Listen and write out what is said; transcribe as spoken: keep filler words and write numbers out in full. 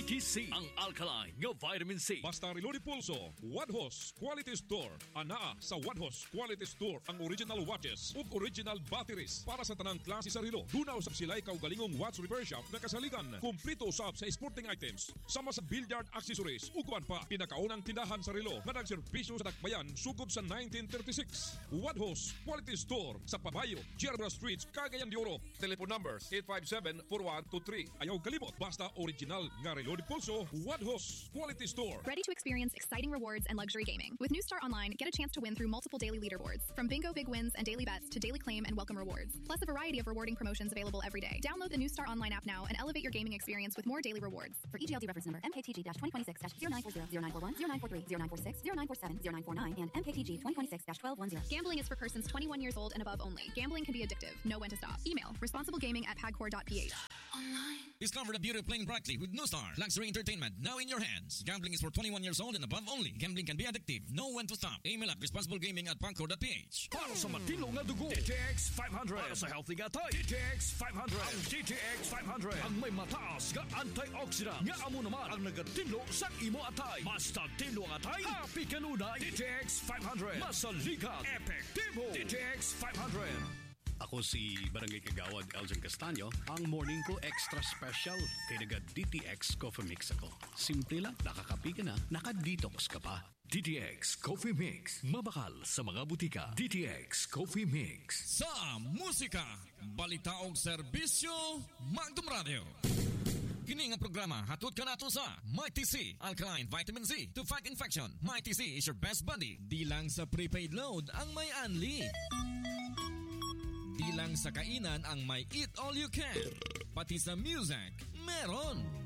T C ang alkaline nga vitamin C. Basta Relo di Pulso, Wadhos Quality Store. Anaa sa Wadhos Quality Store ang original watches ug original batteries para sa tanang klase sa relo. Dunaw sa sila'y kaugalingong watch repair shop na kasaligan. Kumplito usab sa sporting items, sama sa billiard accessories ug kuan pa. Pinakaunang tindahan sa relo nga nagserbisyo sa Dakbayan sugod sa nineteen thirty-six. Wadhos Quality Store sa Pabayo, Gerba Street, Cagayan de Oro. Telephone numbers eight five seven, four one two three. Ayaw kalimot, basta original nga Relo di Pulso, Wadhos Quality Store. Ready to experience exciting rewards and luxury gaming. With New Star Online, get a chance to win through multiple daily leaderboards. From bingo big wins and daily bets to daily claim and welcome rewards. Plus a variety of rewarding promotions available every day. Download the New Star Online app now and elevate your gaming experience with more daily rewards. For E G L D reference number M K T G twenty twenty-six zero nine four zero, zero nine four one, zero nine four three, zero nine four six, zero nine four seven, zero nine four nine, and M K T G twenty twenty-six twelve ten. Gambling is for persons twenty-one years old and above only. Gambling can be addictive. Know when to stop. Email responsiblegaming at pagcor dot p h. Discover the beauty of playing brightly with New Star. Luxury entertainment now in your hands. Gambling is for twenty-one years old and above only. Gambling can be addictive. Know when to stop. Email at responsiblegaming at pagcor dot p h. Para sa matino nga dugo, D T X five hundred. Para sa healthy nga tay, D T X five hundred. Ang D T X five hundred ang may mataas nga antioxidant nga amo naman ang nagatinlo sa imo atay. Basta tinlo ang atay, happy kanunay. D T X five hundred. Masalikan, epektibo. D T X five hundred. Ako si Barangay Kagawad Elgin Castaño. Ang morning ko extra special kay naga D T X Coffee Mix ako. Simple lang, nakakapi ka na, naka-detox ka pa. D T X Coffee Mix. Mabakal sa mga butika. D T X Coffee Mix. Sa musika, balita og serbisyo, Magdum Radio. Kini nga programa hatod ka nato sa Mighty C Alkaline Vitamin C to fight infection. Mighty C is your best buddy. Di lang sa prepaid load ang may unli. Di lang sa kainan ang may eat all you can. Pati sa music, meron.